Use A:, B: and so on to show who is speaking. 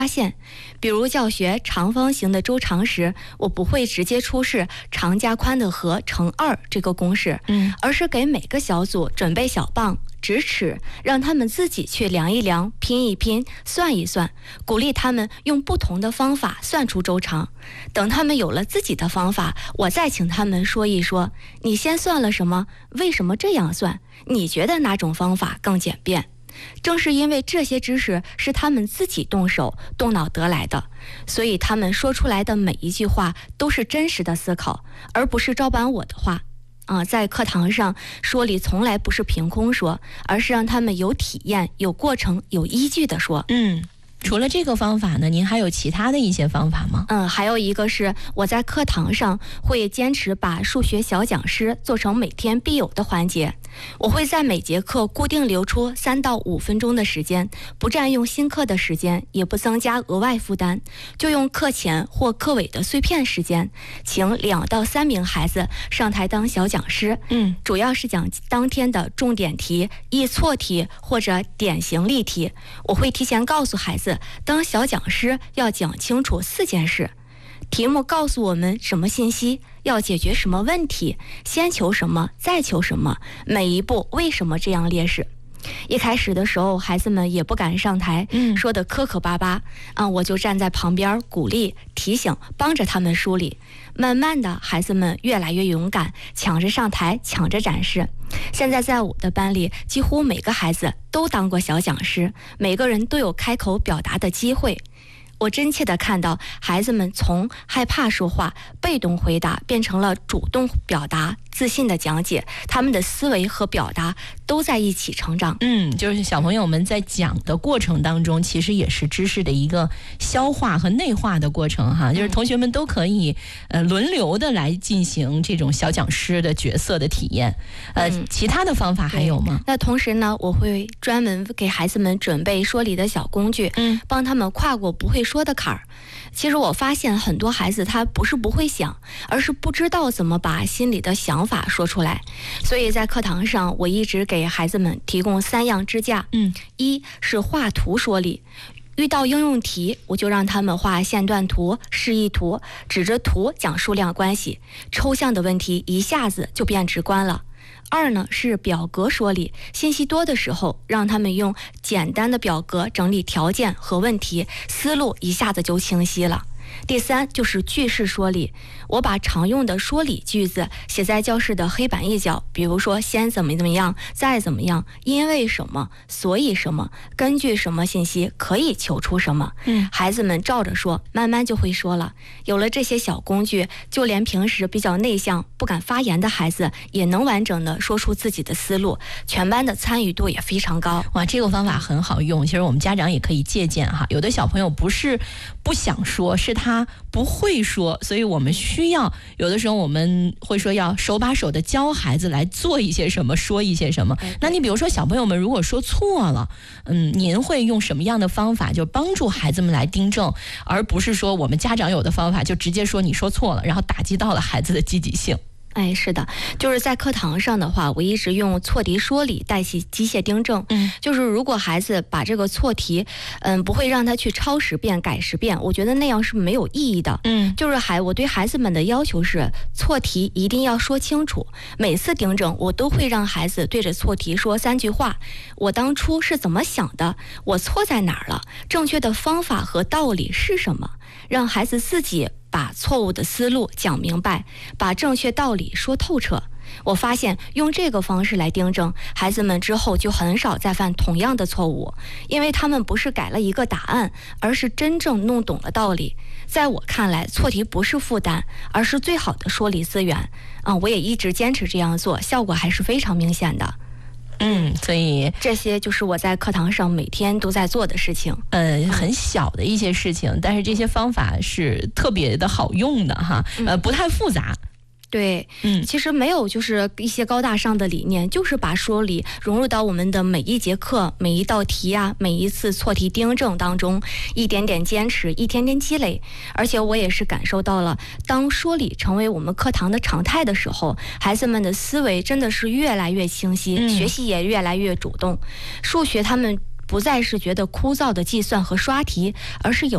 A: 发现，比如教学长方形的周长时，我不会直接出示长加宽的和乘2这个公式，而是给每个小组准备小磅、直尺，让他们自己去量一量、拼一拼、算一算，鼓励他们用不同的方法算出周长。等他们有了自己的方法，我再请他们说一说，你先算了什么？为什么这样算？你觉得哪种方法更简便？正是因为这些知识是他们自己动手动脑得来的，所以他们说出来的每一句话都是真实的思考，而不是照搬我的话。在课堂上说理从来不是凭空说，而是让他们有体验、有过程、有依据的说。
B: 除了这个方法呢，您还有其他的一些方法吗？
A: 还有一个是我在课堂上会坚持把数学小讲师做成每天必有的环节。我会在每节课固定留出3到5分钟的时间，不占用新课的时间，也不增加额外负担，就用课前或课尾的碎片时间，请2到3名孩子上台当小讲师。主要是讲当天的重点题、易错题或者典型例题。我会提前告诉孩子，当小讲师要讲清楚4件事。题目告诉我们什么信息，要解决什么问题，先求什么，再求什么，每一步为什么这样列示。一开始的时候，孩子们也不敢上台，说的磕磕巴巴，我就站在旁边鼓励、提醒，帮着他们梳理。慢慢的，孩子们越来越勇敢，抢着上台，抢着展示。现在在我的班里，几乎每个孩子都当过小讲师，每个人都有开口表达的机会。我真切地看到孩子们从害怕说话、被动回答变成了主动表达、自信的讲解，他们的思维和表达都在一起成长。
B: 就是小朋友们在讲的过程当中，其实也是知识的一个消化和内化的过程哈。就是同学们都可以轮流的来进行这种小讲师的角色的体验。其他的方法还有吗？
A: 那同时呢，我会专门给孩子们准备说理的小工具，帮他们跨过不会说的坎儿。其实我发现很多孩子他不是不会想，而是不知道怎么把心里的想法说出来。所以在课堂上，我一直给孩子们提供3样支架。一是画图说理，遇到应用题，我就让他们画线段图、示意图，指着图讲数量关系，抽象的问题一下子就变直观了。2呢是表格说理，信息多的时候，让他们用简单的表格整理条件和问题，思路一下子就清晰了。第3就是句式说理，我把常用的说理句子写在教室的黑板一角，比如说先怎么样，再怎么样，因为什么，所以什么，根据什么信息可以求出什么。孩子们照着说，慢慢就会说了。有了这些小工具，就连平时比较内向、不敢发言的孩子，也能完整的说出自己的思路，全班的参与度也非常高。
B: 哇，这个方法很好用，其实我们家长也可以借鉴哈。有的小朋友不是不想说，是他不会说，所以我们需要有的时候我们会说要手把手的教孩子来做一些什么，说一些什么。那你比如说小朋友们如果说错了，您会用什么样的方法就帮助孩子们来订正，而不是说我们家长有的方法就直接说你说错了，然后打击到了孩子的积极性。
A: 是的，就是在课堂上的话，我一直用错题说理代替机械订正。就是如果孩子把这个错题，不会让他去抄10遍、改10遍，我觉得那样是没有意义的。就是我对孩子们的要求是，错题一定要说清楚。每次订正，我都会让孩子对着错题说3句话：我当初是怎么想的？我错在哪儿了？正确的方法和道理是什么？让孩子自己把错误的思路讲明白，把正确道理说透彻。我发现用这个方式来订正，孩子们之后就很少再犯同样的错误，因为他们不是改了一个答案，而是真正弄懂了道理。在我看来，错题不是负担，而是最好的说理资源。我也一直坚持这样做，效果还是非常明显的。
B: 所以
A: 这些就是我在课堂上每天都在做的事情。
B: 很小的一些事情，但是这些方法是特别的好用的哈，不太复杂。
A: 对，其实没有就是一些高大上的理念，就是把说理融入到我们的每一节课、每一道题啊、每一次错题订正当中，一点点坚持，一天天积累。而且我也是感受到了，当说理成为我们课堂的常态的时候，孩子们的思维真的是越来越清晰，学习也越来越主动。数学他们不再是觉得枯燥的计算和刷题，而是有